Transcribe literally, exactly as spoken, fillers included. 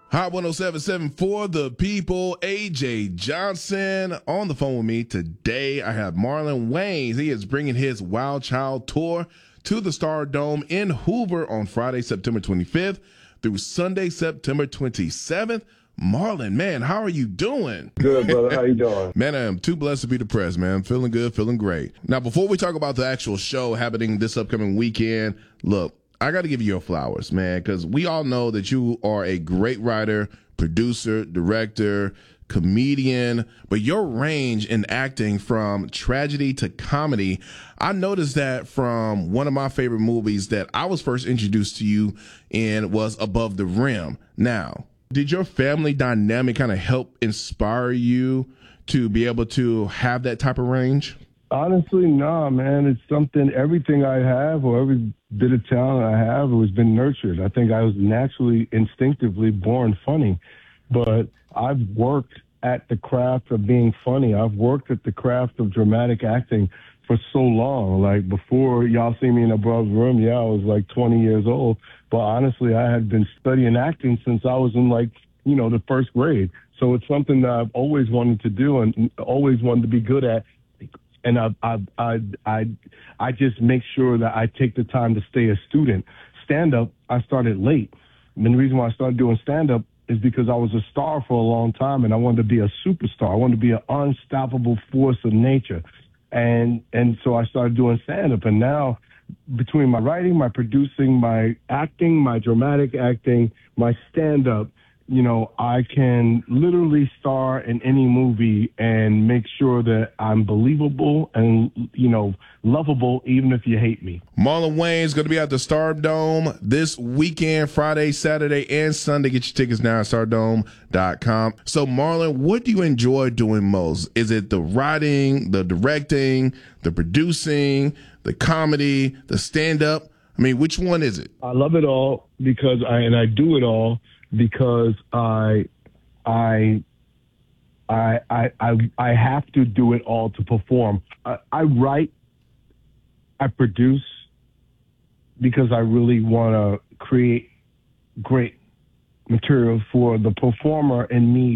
Hot one oh seven point seven for the people. A J Johnson on the phone with me today. I have Marlon Wayans. He is bringing his Wild Child tour to the Star Dome in Hoover on Friday, September twenty-fifth through Sunday, September twenty-seventh. Marlon, man, how are you doing? Good, brother. How you doing? Man, I am too blessed to be depressed, man. Feeling good, feeling great. Now, before we talk about the actual show happening this upcoming weekend, look, I got to give you your flowers, man, because we all know that you are a great writer, producer, director, comedian, but your range in acting from tragedy to comedy, I noticed that from one of my favorite movies that I was first introduced to you in was Above the Rim. Now, did your family dynamic kind of help inspire you to be able to have that type of range? Honestly, nah, man. It's something, everything I have or every bit of talent I have has been nurtured. I think I was naturally, instinctively born funny, but I've worked at the craft of being funny. I've worked at the craft of dramatic acting for so long. Like before y'all see me in Above the Rim, yeah, I was like twenty years old. But honestly, I had been studying acting since I was in like, you know, the first grade. So it's something that I've always wanted to do and always wanted to be good at. And I, I, I, I, I just make sure that I take the time to stay a student. Stand-up, I started late. And the reason why I started doing stand-up is because I was a star for a long time, and I wanted to be a superstar. I wanted to be an unstoppable force of nature. And and so I started doing stand-up. And now, between my writing, my producing, my acting, my dramatic acting, my stand-up, you know, I can literally star in any movie and make sure that I'm believable and, you know, lovable, even if you hate me. Marlon Wayans is going to be at the Star Dome this weekend, Friday, Saturday, and Sunday. Get your tickets now at stardome dot com. So, Marlon, what do you enjoy doing most? Is it the writing, the directing, the producing, the comedy, the stand-up? I mean, which one is it? I love it all because I, and I do it all because I, I, I, I, I, I have to do it all to perform. I, I write, I produce because I really want to create great material for the performer and me